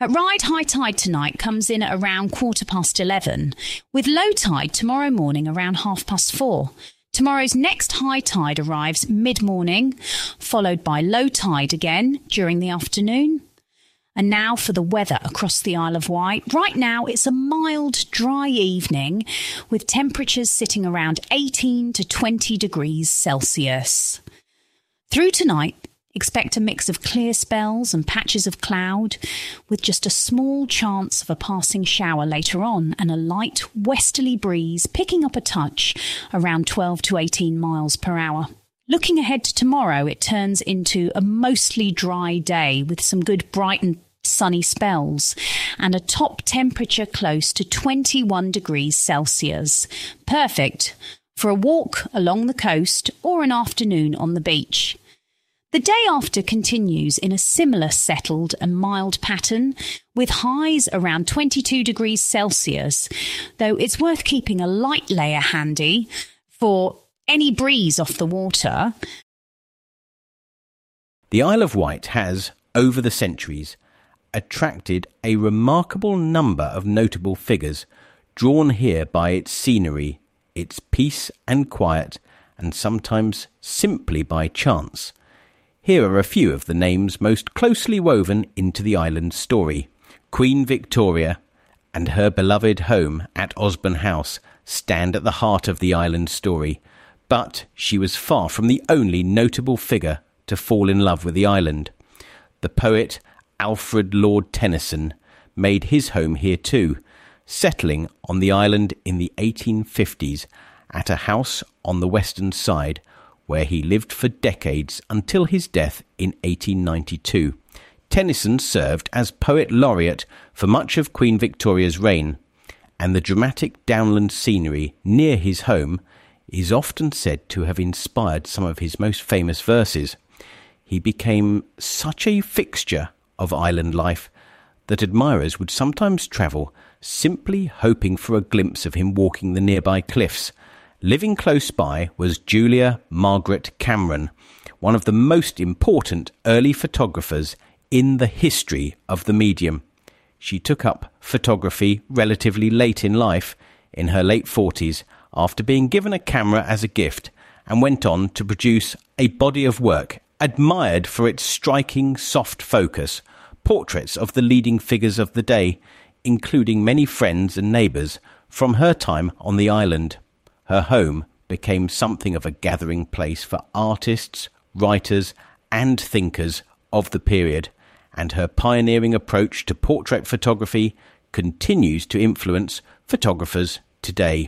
At Ryde, high tide tonight comes in at around 11:15, with low tide tomorrow morning around 4:30. Tomorrow's next high tide arrives mid-morning, followed by low tide again during the afternoon. And now for the weather across the Isle of Wight. Right now, it's a mild, dry evening with temperatures sitting around 18 to 20 degrees Celsius. Through tonight, expect a mix of clear spells and patches of cloud, with just a small chance of a passing shower later on and a light westerly breeze picking up a touch around 12 to 18 miles per hour. Looking ahead to tomorrow, it turns into a mostly dry day with some good bright and sunny spells and a top temperature close to 21 degrees Celsius. Perfect for a walk along the coast or an afternoon on the beach. The day after continues in a similar settled and mild pattern, with highs around 22 degrees Celsius, though it's worth keeping a light layer handy for any breeze off the water. The Isle of Wight has, over the centuries, attracted a remarkable number of notable figures, drawn here by its scenery, its peace and quiet, and sometimes simply by chance. Here are a few of the names most closely woven into the island's story. Queen Victoria and her beloved home at Osborne House stand at the heart of the island's story, but she was far from the only notable figure to fall in love with the island. The poet Alfred Lord Tennyson made his home here too, settling on the island in the 1850s at a house on the western side, where he lived for decades until his death in 1892. Tennyson served as poet laureate for much of Queen Victoria's reign, and the dramatic downland scenery near his home is often said to have inspired some of his most famous verses. He became such a fixture of island life that admirers would sometimes travel simply hoping for a glimpse of him walking the nearby cliffs. Living close by was Julia Margaret Cameron, one of the most important early photographers in the history of the medium. She took up photography relatively late in life, in her late 40s, after being given a camera as a gift, and went on to produce a body of work admired for its striking soft focus, portraits of the leading figures of the day, including many friends and neighbours from her time on the island. Her home became something of a gathering place for artists, writers and thinkers of the period, and her pioneering approach to portrait photography continues to influence photographers today.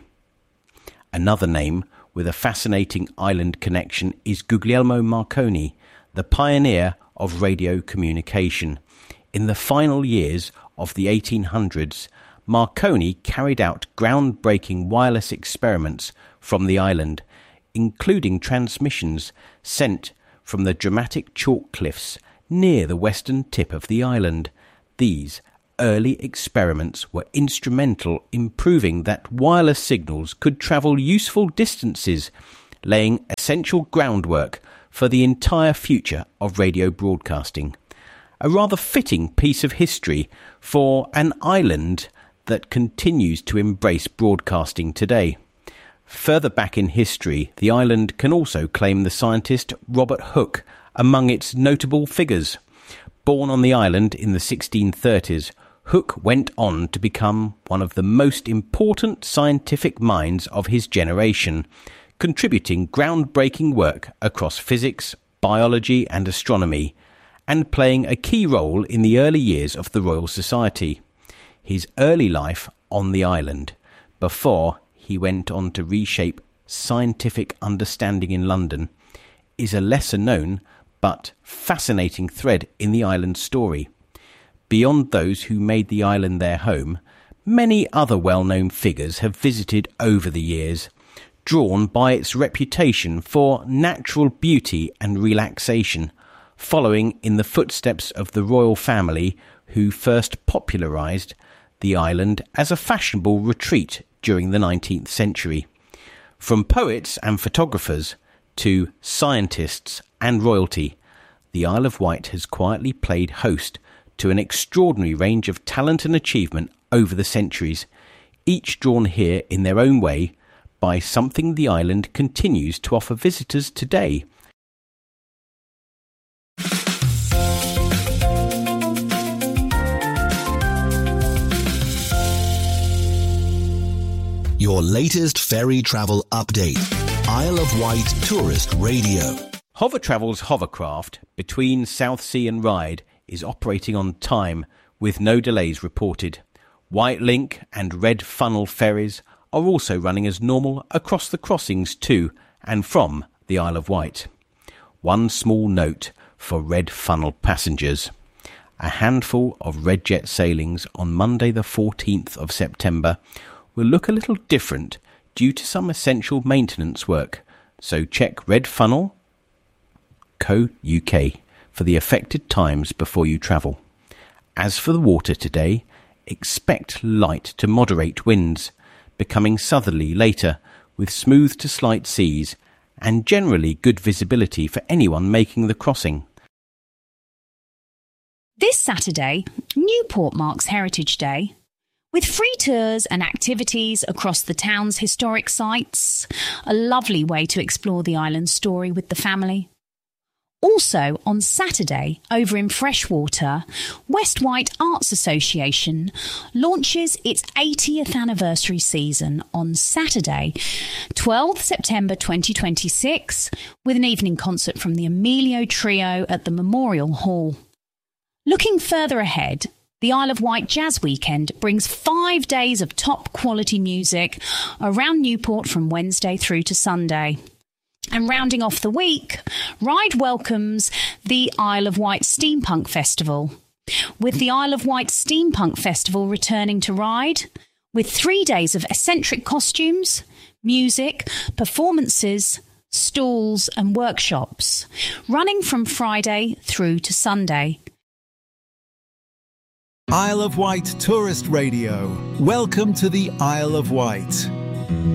Another name with a fascinating island connection is Guglielmo Marconi, the pioneer of radio communication. In the final years of the 1800s, Marconi carried out groundbreaking wireless experiments from the island, including transmissions sent from the dramatic chalk cliffs near the western tip of the island. These early experiments were instrumental in proving that wireless signals could travel useful distances, laying essential groundwork for the entire future of radio broadcasting. A rather fitting piece of history for an island that continues to embrace broadcasting today. Further back in history, the island can also claim the scientist Robert Hooke among its notable figures. Born on the island in the 1630s, Hooke went on to become one of the most important scientific minds of his generation, contributing groundbreaking work across physics, biology and astronomy, and playing a key role in the early years of the Royal Society. His early life on the island, before he went on to reshape scientific understanding in London, is a lesser known but fascinating thread in the island's story. Beyond those who made the island their home, many other well-known figures have visited over the years, drawn by its reputation for natural beauty and relaxation, following in the footsteps of the royal family who first popularised the island as a fashionable retreat during the 19th century. From poets and photographers to scientists and royalty, the Isle of Wight has quietly played host to an extraordinary range of talent and achievement over the centuries, each drawn here in their own way by something the island continues to offer visitors today. Your latest ferry travel update. Isle of Wight Tourist Radio. Hover Travel's hovercraft between Southsea and Ryde is operating on time with no delays reported. White Link and Red Funnel ferries are also running as normal across the crossings to and from the Isle of Wight. One small note for Red Funnel passengers. A handful of Redjet sailings on Monday the 14th of September will look a little different due to some essential maintenance work, so check redfunnel.co.uk for the affected times before you travel. As for the water today, expect light to moderate winds, becoming southerly later with smooth to slight seas and generally good visibility for anyone making the crossing. This Saturday, Newport marks Heritage Day, with free tours and activities across the town's historic sites, a lovely way to explore the island's story with the family. Also, on Saturday, over in Freshwater, West Wight Arts Association launches its 80th anniversary season on Saturday, 12th September 2026, with an evening concert from the Emilio Trio at the Memorial Hall. Looking further ahead, the Isle of Wight Jazz Weekend brings 5 days of top-quality music around Newport from Wednesday through to Sunday. And rounding off the week, Ryde welcomes the Isle of Wight Steampunk Festival, with the Isle of Wight Steampunk Festival returning to Ryde, with 3 days of eccentric costumes, music, performances, stalls and workshops, running from Friday through to Sunday. Isle of Wight Tourist Radio. Welcome to the Isle of Wight.